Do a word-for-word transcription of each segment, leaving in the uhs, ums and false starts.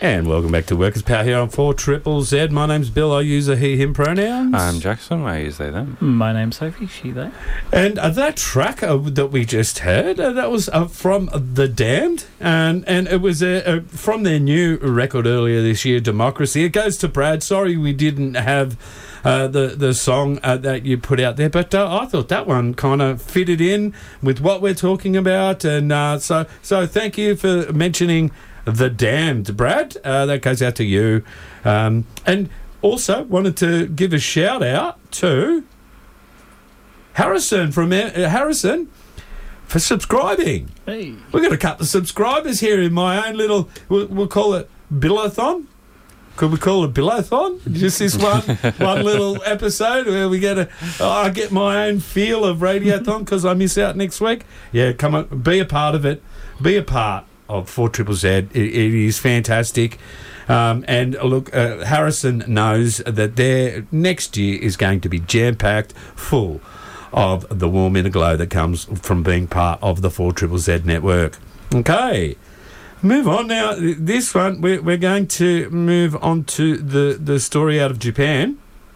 And welcome back to Workers Power here on four Triple Z. My name's Bill. I use a he, him pronouns. I'm Jackson. I use they, them. My name's Sophie. She, they. And uh, that track uh, that we just heard, uh, that was uh, from The Damned. And and it was uh, uh, from their new record earlier this year, Democracy. It goes to Brad. Sorry we didn't have uh, the, the song uh, that you put out there. But uh, I thought that one kind of fitted in with what we're talking about. And uh, so, so thank you for mentioning The Damned, Brad. Uh, that goes out to you. Um, and also wanted to give a shout out to Harrison from uh, Harrison for subscribing. Hey. We've got a couple of subscribers here in my own little, we'll, we'll call it Billathon. Could we call it Billathon? Just this one one little episode where we get a, oh, I get my own feel of Radiothon because I miss out next week. Yeah, come on, be a part of it. Be a part of four Triple Z. It, it is fantastic. Um, and look, uh, Harrison knows that their next year is going to be jam-packed full of the warm inner glow that comes from being part of the four Triple Z network. Okay, move on now. This one, we're, we're going to move on to the, the story out of Japan.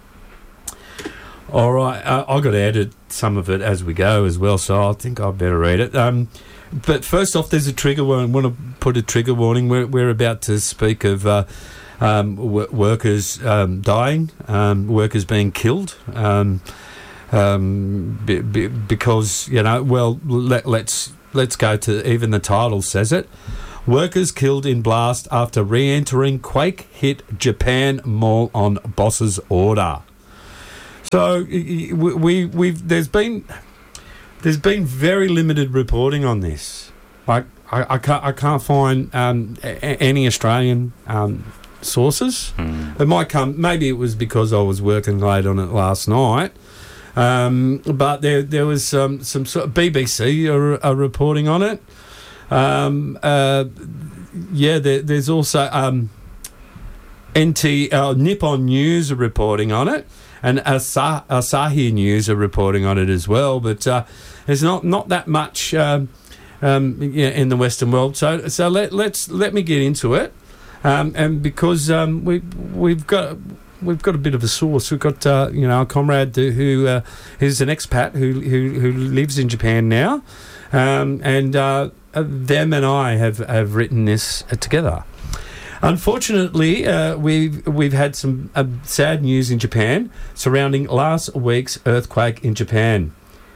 All right, uh, I've got to edit some of it as we go as well, so I think I better read it. Um, But first off, there's a trigger warning. I want to put a trigger warning. We're, we're about to speak of uh, um, w- workers um, dying, um, workers being killed, um, um, be, be, because, you know, well, let, let's let's go to, even the title says it. Workers killed in blast after re-entering quake-hit Japan mall on boss's order. So we, we we've there's been... There's been very limited reporting on this. Like I, I can't, I can't find um, a, any Australian um, sources. Mm. It might come. Maybe it was because I was working late on it last night. Um, but there, there was some, some sort of B B C are, are reporting on it. Um, uh, yeah, there, there's also um, N T uh, Nippon News are reporting on it. And Asa- Asahi News are reporting on it as well, but uh, there's not, not that much um, um, yeah, in the Western world. So so let let's let me get into it, um, and because um, we we've got we've got a bit of a source. We've got uh, you know a comrade who uh, is an expat who, who who lives in Japan now, um, and uh, them and I have have written this together. Unfortunately, uh, we've we've had some uh, sad news in Japan surrounding last week's earthquake in Japan.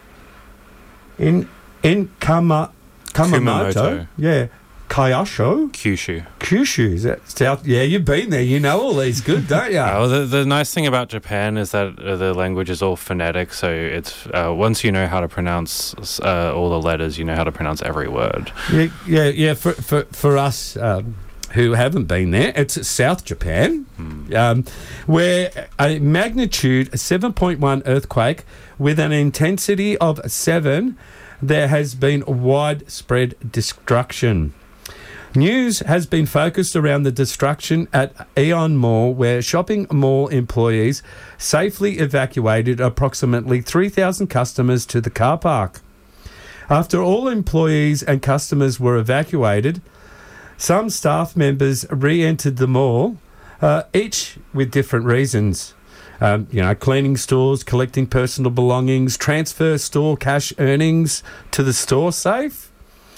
In in Kama, Kumamoto, Kumamoto. yeah, Kyushu, Kyushu. Kyushu, is that south? Yeah, you've been there. You know all these good, don't you? Oh, the, the nice thing about Japan is that uh, the language is all phonetic, so it's uh, once you know how to pronounce uh, all the letters, you know how to pronounce every word. Yeah, yeah, yeah. For for for us. Um, who haven't been there, it's South Japan, hmm. um, where a magnitude seven point one earthquake with an intensity of seven, there has been widespread destruction. News has been focused around the destruction at Aeon Mall, where shopping mall employees safely evacuated approximately three thousand customers to the car park. After all employees and customers were evacuated, some staff members re-entered the mall, uh, each with different reasons. Um, you know, cleaning stores, collecting personal belongings, transfer store cash earnings to the store safe.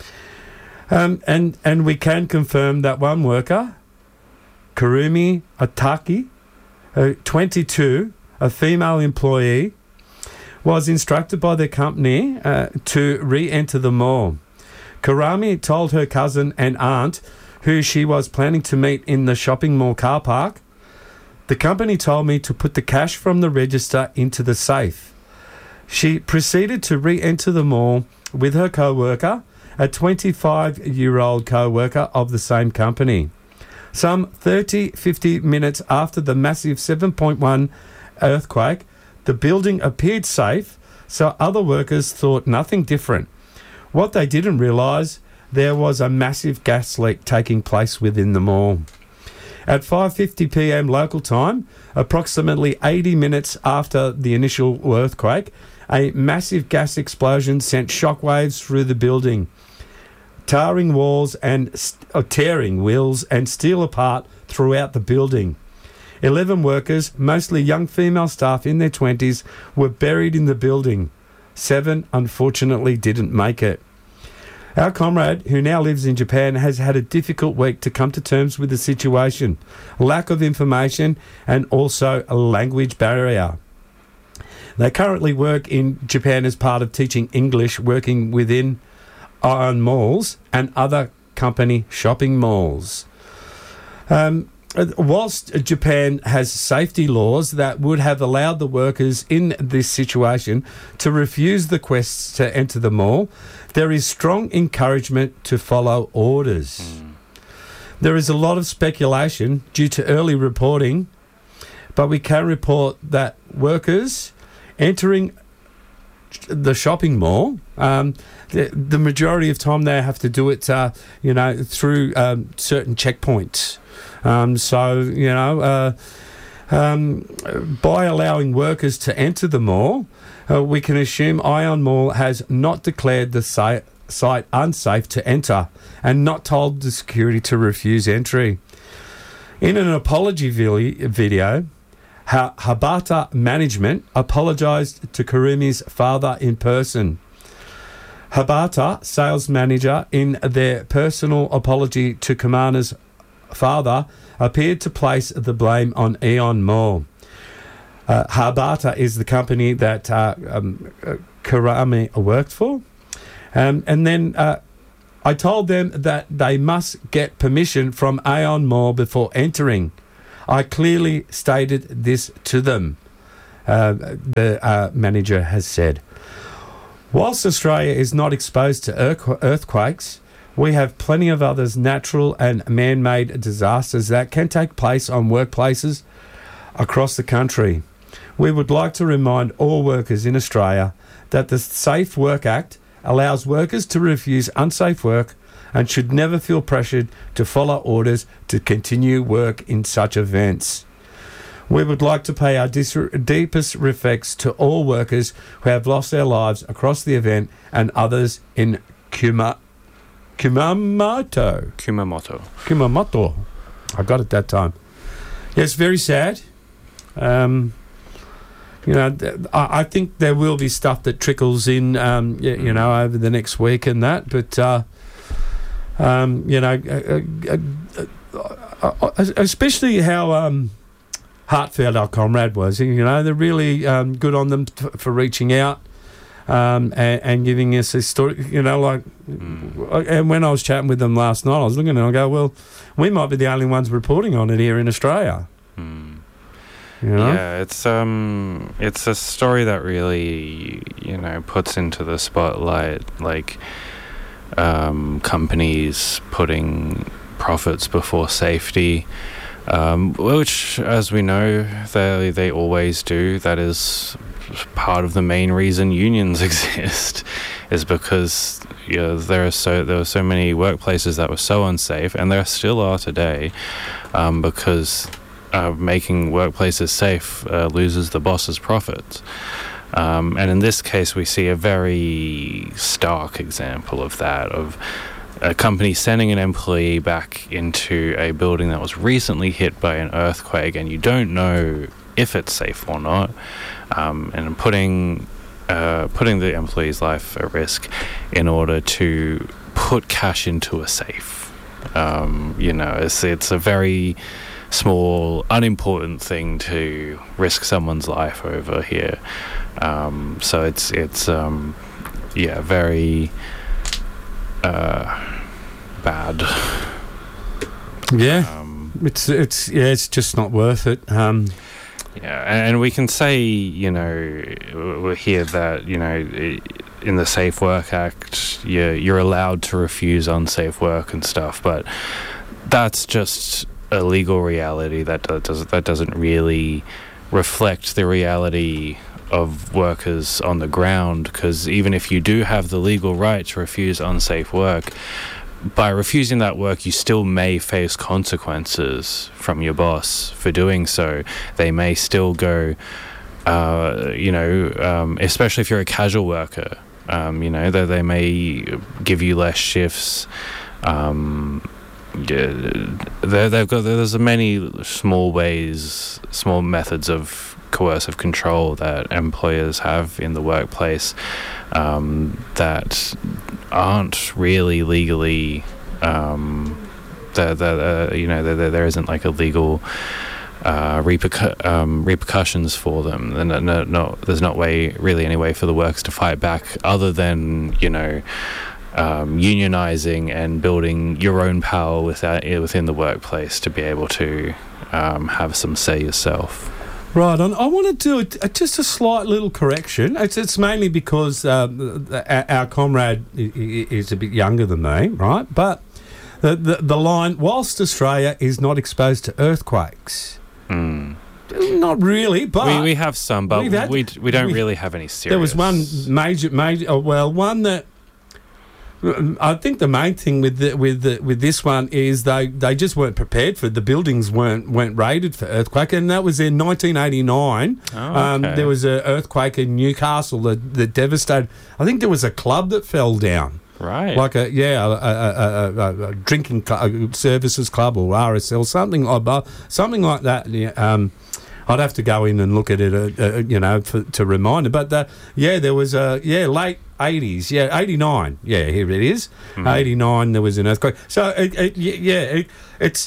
Um, and, and we can confirm that one worker, Kurumi Ataki, uh, twenty-two, a female employee, was instructed by their company uh, to re-enter the mall. Karami told her cousin and aunt, who she was planning to meet in the shopping mall car park, "The company told me to put the cash from the register into the safe." She proceeded to re-enter the mall with her co-worker, a twenty-five-year-old co-worker of the same company. Some thirty, fifty minutes after the massive seven point one earthquake, the building appeared safe, so other workers thought nothing different. What they didn't realise, there was a massive gas leak taking place within the mall. At five fifty p.m. local time, approximately eighty minutes after the initial earthquake, a massive gas explosion sent shockwaves through the building. tarring walls and st- uh, tearing wheels and steel apart throughout the building. Eleven workers, mostly young female staff in their twenties, were buried in the building. Seven, unfortunately, didn't make it. Our comrade, who now lives in Japan, has had a difficult week to come to terms with the situation, lack of information, and also a language barrier. They currently work in Japan as part of teaching English, working within Ion malls and other company shopping malls. Um, whilst Japan has safety laws that would have allowed the workers in this situation to refuse the requests to enter the mall, there is strong encouragement to follow orders. Mm. There is a lot of speculation due to early reporting, but we can report that workers entering the shopping mall, um, the, the majority of time they have to do it, uh, you know, through um, certain checkpoints. Um, so, you know, uh, um, by allowing workers to enter the mall, uh, we can assume Ion Mall has not declared the site, site unsafe to enter and not told the security to refuse entry. In an apology video, Ha- Habata management apologised to Kurumi's father in person. Habata, sales manager, in their personal apology to Kumana's father, appeared to place the blame on Ion Mall. Uh, Habata is the company that uh, um, uh, Kurumi worked for. Um, and then uh, I told them that they must get permission from Ion Mall before entering. I clearly stated this to them, uh, the uh, manager has said. Whilst Australia is not exposed to earthquakes, we have plenty of other natural and man-made disasters that can take place on workplaces across the country. We would like to remind all workers in Australia that the Safe Work Act allows workers to refuse unsafe work and should never feel pressured to follow orders to continue work in such events. We would like to pay our dis- deepest respects to all workers who have lost their lives across the event and others in Kuma, Kumamoto. Kumamoto. Kumamoto. I got it that time. Yes, very sad. Um, you know, th- I-, I think there will be stuff that trickles in, um, y- you know, over the next week and that, but... Uh, Um, you know, uh, uh, uh, uh, especially how um, heartfelt our comrade was. You know, they're really um, good on them t- for reaching out um, and, and giving us a story. You know, like, mm. and when I was chatting with them last night, I was looking and I go, well, we might be the only ones reporting on it here in Australia. Mm. You know? Yeah, it's um, it's a story that really, you know, puts into the spotlight, like. Um, companies putting profits before safety, um, which, as we know, they they always do. That is part of the main reason unions exist, is because you know, there are so there were so many workplaces that were so unsafe, and there still are today, um, because uh, making workplaces safe uh, loses the boss's profits. Um, and in this case, we see a very stark example of that, of a company sending an employee back into a building that was recently hit by an earthquake, and you don't know if it's safe or not, um, and putting uh, putting the employee's life at risk in order to put cash into a safe. Um, you know, it's it's a very small, unimportant thing to risk someone's life over here. Um, so it's it's um, yeah, very uh, bad. Yeah, um, it's it's yeah, it's just not worth it. Um, yeah, and we can say, you know, we hear that, you know, in the Safe Work Act, you're you're allowed to refuse unsafe work and stuff, but that's just a legal reality that does that doesn't really reflect the reality of workers on the ground, because even if you do have the legal right to refuse unsafe work, by refusing that work you still may face consequences from your boss for doing so. They may still go, uh, you know, um, especially if you're a casual worker, Um, you know, they, they may give you less shifts. Um, yeah, they, they've got there's many small ways, small methods of coercive control that employers have in the workplace um, that aren't really legally. Um, the, the, uh, you know, the, the, there isn't like a legal uh, repercu- um, repercussions for them. And no, no, no, there's not way really any way for the workers to fight back other than, you know, um, unionizing and building your own power without, within the workplace to be able to um, have some say yourself. Right, and I want to do a, just a slight little correction. It's, it's mainly because um, our, our comrade is a bit younger than me, right? But the, the, the line, whilst Australia is not exposed to earthquakes, mm. not really, but... We, we have some, but had, we we don't we, really have any serious... There was one major, major oh, well, one that... I think the main thing with the, with the, with this one is they, they just weren't prepared for it. The buildings weren't weren't rated for earthquake, and that was in nineteen eighty-nine. Oh, okay. um, there was an earthquake in Newcastle that, that devastated. I think there was a club that fell down. Right. Like a yeah, a, a, a, a drinking cl- a services club or R S L, something like something like that. Yeah, um, I'd have to go in and look at it, uh, uh, you know, for, to remind it. But uh, yeah, there was a yeah late eighties, yeah, eighty-nine, yeah, here it is, mm-hmm. eighty-nine. There was an earthquake. So it, it, yeah, it, it's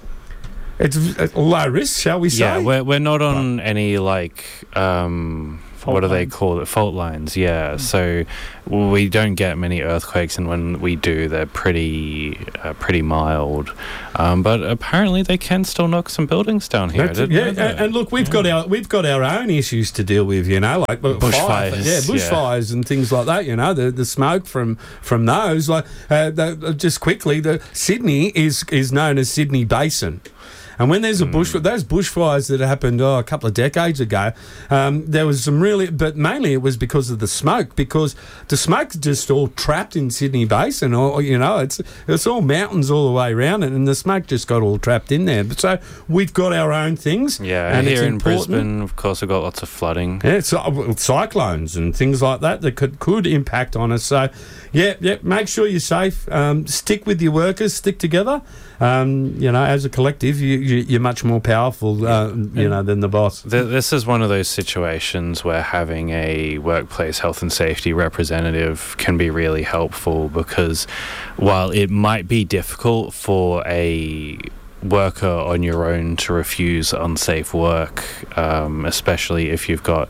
it's low risk, shall we say? Yeah, we're we're not on but, any like um, what do they call it? Fault lines. Yeah, mm. so we don't get many earthquakes, and when we do, they're pretty uh, pretty mild. Um, but apparently, they can still knock some buildings down here. Yeah, and, and look, we've yeah. got our we've got our own issues to deal with. You know, like bushfires, yeah, bushfires yeah. and things like that. You know, the the smoke from from those. Like uh, the, just quickly, the Sydney is is known as Sydney Basin. And when there's a bush, mm. those bushfires that happened oh, a couple of decades ago, um, there was some really, but mainly it was because of the smoke, because the smoke's just all trapped in Sydney Basin, or you know, it's it's all mountains all the way around it, and the smoke just got all trapped in there. But so we've got our own things. Yeah, and here in important. Brisbane, of course, we've got lots of flooding. Yeah, it's, uh, cyclones and things like that that could could impact on us. So, yeah, yeah, make sure you're safe. Um, stick with your workers. Stick together. Um, you know, as a collective, you, you, you're much more powerful, uh, you know, than the boss. This is one of those situations where having a workplace health and safety representative can be really helpful, because while it might be difficult for a worker on your own to refuse unsafe work, um, especially if you've got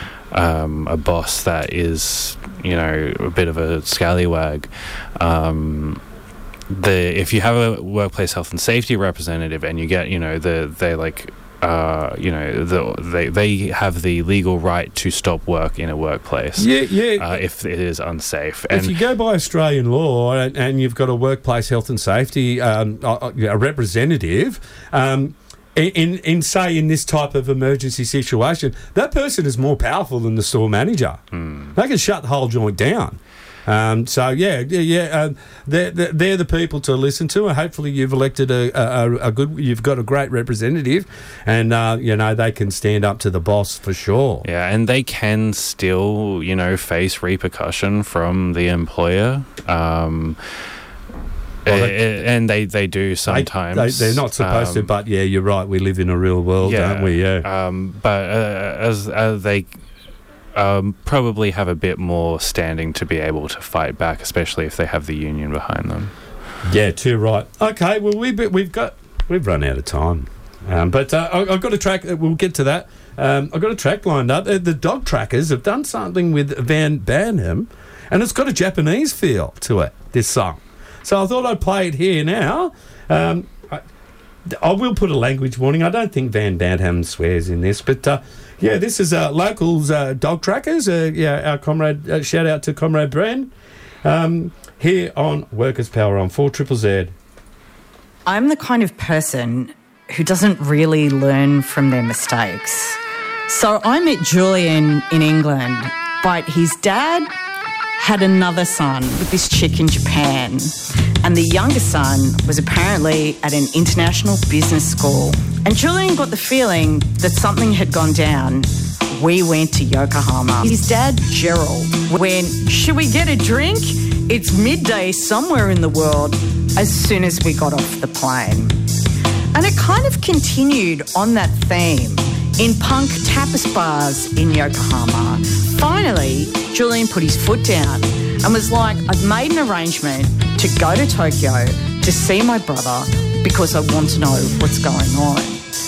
um, a boss that is, you know, a bit of a scallywag, um, The if you have a workplace health and safety representative and you get, you know, the they like uh you know the they they have the legal right to stop work in a workplace, yeah yeah uh, if it is unsafe. If and you go by Australian law and, and you've got a workplace health and safety um a, a representative, um in in say in this type of emergency situation, that person is more powerful than the store manager. hmm. They can shut the whole joint down. Um, so yeah, yeah, yeah. Um, they're, they're they're the people to listen to, and hopefully you've elected a, a, a good, you've got a great representative, and uh, you know they can stand up to the boss for sure. Yeah, and they can still, you know, face repercussion from the employer. Um, well, they, and they, they do sometimes. They, they, they're not supposed um, to, but yeah, you're right. We live in a real world, yeah, don't we? Yeah. Um, but uh, as as they. Um, probably have a bit more standing to be able to fight back, especially if they have the union behind them. Yeah, too right. Okay, well we we've got we've run out of time, um, but uh, I, I've got a track. We'll get to that. Um, I've got a track lined up. Uh, the Dog Trackers have done something with Van Banham, and it's got a Japanese feel to it. This song, so I thought I'd play it here now. Um, I, I will put a language warning. I don't think Van Banham swears in this, but. Uh, Yeah, this is uh, locals, uh, Dog Trackers. Uh, yeah, our comrade, uh, shout out to Comrade Bren, um, here on Workers' Power on four triple Z. I'm the kind of person who doesn't really learn from their mistakes. So I met Julian in England, but his dad had another son with this chick in Japan, and the younger son was apparently at an international business school. And Julian got the feeling that something had gone down we went to Yokohama. His dad, Gerald, went, should we get a drink? It's midday somewhere in the world, as soon as we got off the plane. And it kind of continued on that theme in punk tapas bars in Yokohama. Finally, Julian put his foot down and was like, I've made an arrangement to go to Tokyo to see my brother because I want to know what's going on.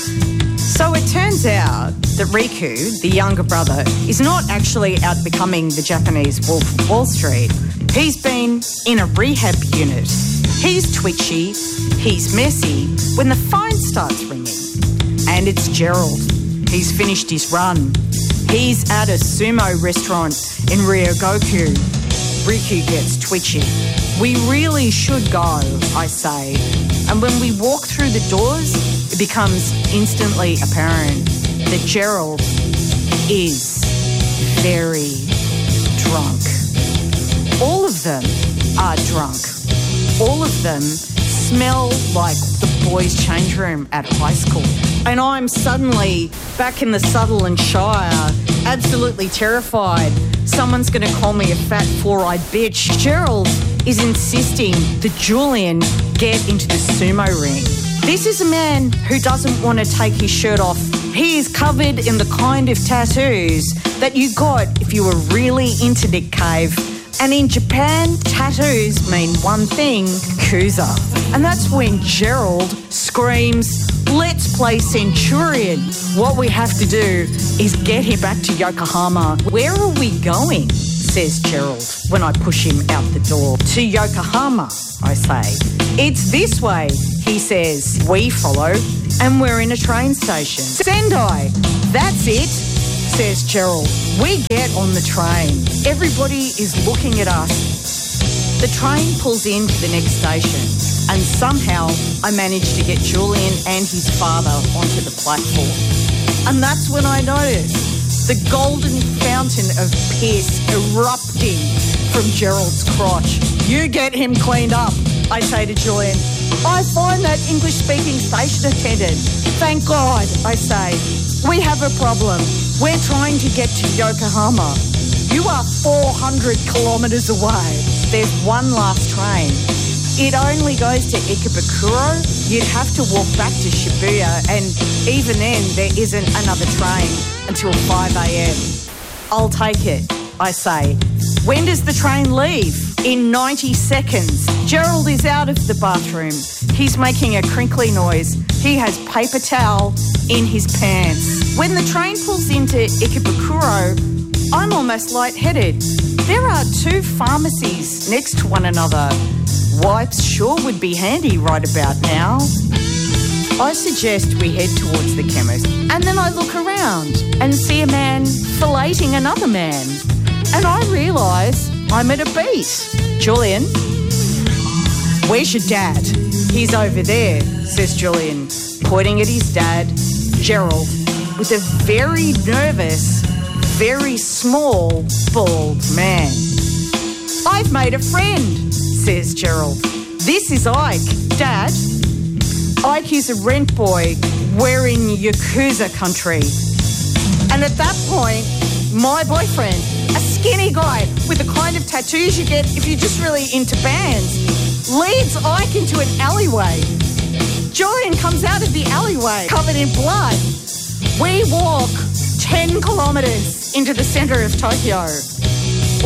So it turns out that Riku, the younger brother, is not actually out becoming the Japanese Wolf of Wall Street. He's been in a rehab unit. He's twitchy, he's messy when the phone starts ringing. And it's Gerald. He's finished his run. He's at a sumo restaurant in Ryogoku. Riku gets twitchy. We really should go, I say. And when we walk through the doors, it becomes instantly apparent that Gerald is very drunk. All of them are drunk. All of them smell like the boys' change room at high school. And I'm suddenly back in the Sutherland Shire, absolutely terrified. Someone's going to call me a fat four-eyed bitch. Gerald is insisting that Julian get into the sumo ring. This is a man who doesn't want to take his shirt off. He is covered in the kind of tattoos that you got if you were really into Nick Cave. And in Japan, tattoos mean one thing, Kuza. And that's when Gerald screams, let's play Centurion. What we have to do is get him back to Yokohama. Where are we going? Says Gerald when I push him out the door. To Yokohama, I say. It's this way, he says. We follow, and we're in a train station. Sendai, that's it, says Gerald. We get on the train. Everybody is looking at us. The train pulls into the next station, and somehow I manage to get Julian and his father onto the platform. And that's when I notice the golden fountain of piss erupting from Gerald's crotch. You get him cleaned up, I say to Julian. I find that English-speaking station attendant. Thank God, I say. We have a problem. We're trying to get to Yokohama. You are four hundred kilometres away. There's one last train. It only goes to Ikebukuro. You'd have to walk back to Shibuya, and even then, there isn't another train until five a.m. I'll take it, I say. When does the train leave? In ninety seconds. Gerald is out of the bathroom. He's making a crinkly noise. He has paper towel in his pants. When the train pulls into Ikebukuro, I'm almost lightheaded. There are two pharmacies next to one another. Wipes sure would be handy right about now. I suggest we head towards the chemist, and then I look around and see a man filleting another man. And I realise I'm at a beat. Julian, where's your dad? He's over there, says Julian, pointing at his dad, Gerald, with a very nervous, very small, bald man. I've made a friend, says Gerald. This is Ike, Dad. Ike is a rent boy. We're in Yakuza country. And at that point, my boyfriend, a skinny guy with the kind of tattoos you get if you're just really into bands, leads Ike into an alleyway. Julian comes out of the alleyway covered in blood. We walk ten kilometres into the centre of Tokyo.